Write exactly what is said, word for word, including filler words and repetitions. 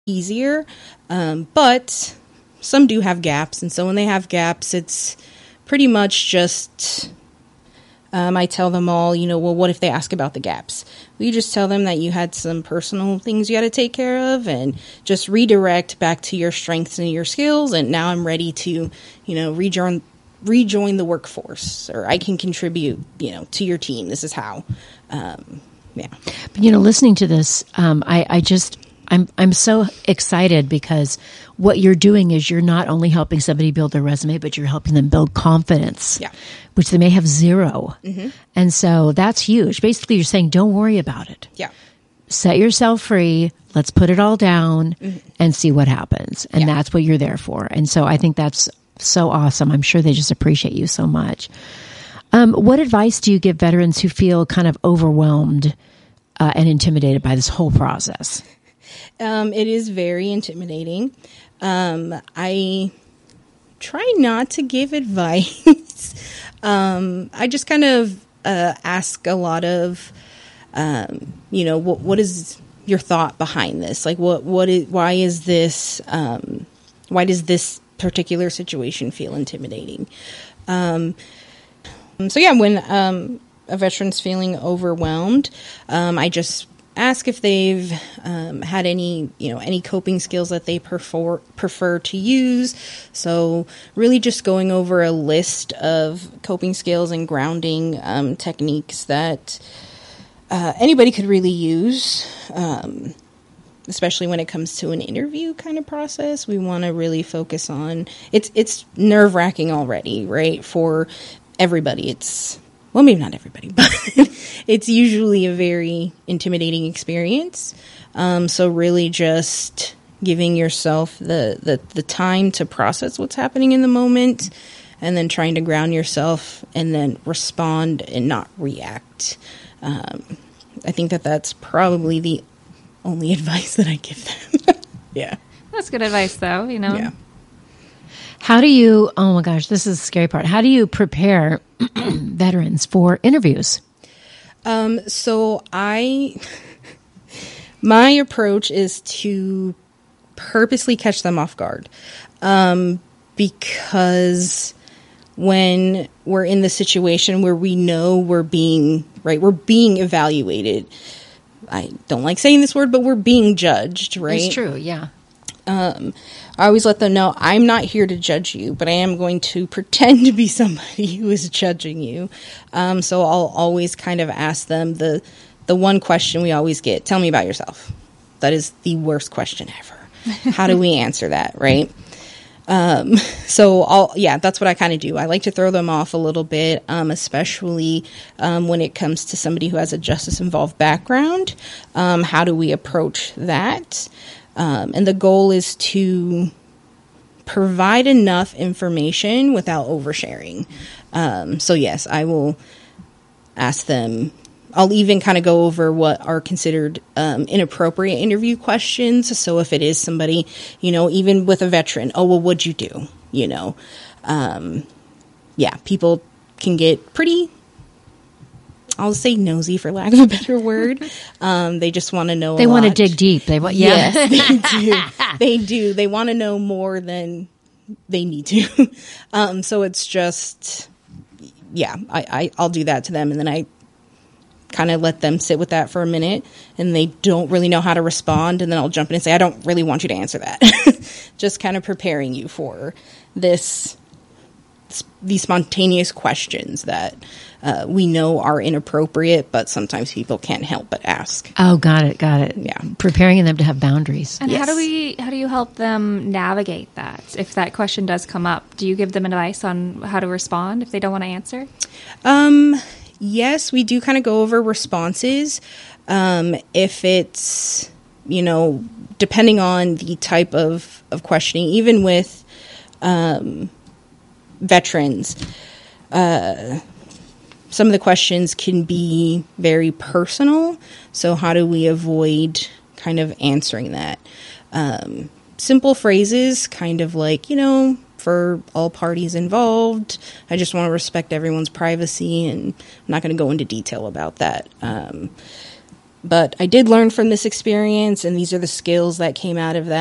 easier. Um, but some do have gaps. And so when they have gaps, it's pretty much just, um, I tell them all, you know, well, what if they ask about the gaps? We just tell them that you had some personal things you had to take care of and just redirect back to your strengths and your skills. And now I'm ready to, you know, rejoin, rejoin the workforce, or I can contribute, you know, to your team. This is how, um, yeah. But, you know, listening to this, um, I, I just, I'm I'm so excited because what you're doing is you're not only helping somebody build their resume, but you're helping them build confidence, yeah. which they may have zero. Mm-hmm. And so that's huge. Basically, you're saying, don't worry about it. Yeah. Set yourself free. Let's put it all down mm-hmm. and see what happens. And yeah. that's what you're there for. And so I think that's so awesome. I'm sure they just appreciate you so much. Um, what advice do you give veterans who feel kind of overwhelmed uh, and intimidated by this whole process? Um, it is very intimidating. Um, I try not to give advice. um, I just kind of uh, ask a lot of, um, you know, what what is your thought behind this? Like, what what is why is this? Um, why does this particular situation feel intimidating? Um, so yeah, when um, a veteran's feeling overwhelmed, um, I just ask if they've um, had any, you know, any coping skills that they prefer prefer to use. So really just going over a list of coping skills and grounding um, techniques that uh, anybody could really use, um, especially when it comes to an interview kind of process. We want to really focus on, it's, it's nerve-wracking already, right? For everybody. It's, well, maybe not everybody, but it's usually a very intimidating experience. Um, so really just giving yourself the, the, the time to process what's happening in the moment, and then trying to ground yourself and then respond and not react. Um, I think that that's probably the only advice that I give them. Yeah. That's good advice, though, you know? Yeah. How do you, oh my gosh, this is the scary part. How do you prepare veterans for interviews? Um, so I, my approach is to purposely catch them off guard. Um, because when we're in the situation where we know we're being, right, we're being evaluated. I don't like saying this word, but we're being judged, right? It's true, yeah. Um, I always let them know I'm not here to judge you, but I am going to pretend to be somebody who is judging you. Um, so I'll always kind of ask them the the one question we always get: tell me about yourself. That is the worst question ever. How do we answer that, right? Um, so I'll, yeah, that's what I kind of do. I like to throw them off a little bit, um, especially um, when it comes to somebody who has a justice-involved background. Um, how do we approach that? Um, and the goal is to provide enough information without oversharing. Um, so yes, I will ask them. I'll even kind of go over what are considered um, inappropriate interview questions. So if it is somebody, you know, even with a veteran, oh, well, what'd you do? You know, um, yeah, people can get pretty, I'll say nosy for lack of a better word. Um, they just want to know. They a want to lot. dig deep. They want, yeah. Yes, they do. They do. They want to know more than they need to. Um, so it's just, yeah, I, I, I'll do that to them. And then I kind of let them sit with that for a minute, and they don't really know how to respond. And then I'll jump in and say, I don't really want you to answer that. Just kind of preparing you for this, these spontaneous questions that uh, we know are inappropriate, but sometimes people can't help but ask. Oh, got it, got it. Yeah. Preparing them to have boundaries. And Yes. how do we how do you help them navigate that? If that question does come up, do you give them advice on how to respond if they don't want to answer? Um, yes, we do kind of go over responses. Um, if it's, you know, depending on the type of, of questioning, even with um, veterans, uh, some of the questions can be very personal. So how do we avoid kind of answering that? Um, simple phrases, kind of like, you know, for all parties involved, I just want to respect everyone's privacy, and I'm not going to go into detail about that. Um, But I did learn from this experience, and these are the skills that came out of that.